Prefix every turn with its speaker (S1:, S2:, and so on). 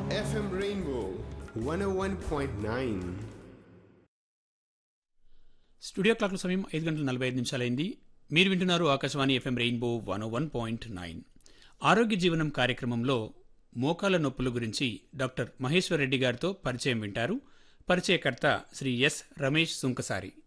S1: FM Rainbow 101.9.
S2: Studio క్లాక్ల సమయం 5:45 మీరు వింటున్నారు ఆకాశవాణి ఎఫ్ఎం రెయిన్బో 101.9. ఆరోగ్య జీవనం కార్యక్రమంలో మోకాల నొప్పుల గురించి డాక్టర్ మహేశ్వర్ రెడ్డి గారితో పరిచయం వింటారు. పరిచయకర్త శ్రీ ఎస్ రమేష్ సుంకసారి.